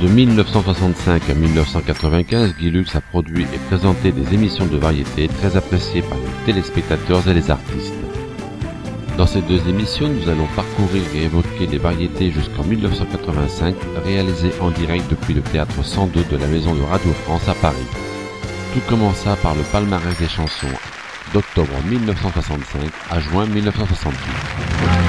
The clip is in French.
De 1965 à 1995, Guy Lux a produit et présenté des émissions de variété très appréciées par les téléspectateurs et les artistes. Dans ces deux émissions, nous allons parcourir et évoquer les variétés jusqu'en 1985, réalisées en direct depuis le théâtre 102 de la Maison de Radio France à Paris. Tout commença par le palmarès des chansons d'octobre 1965 à juin 1968.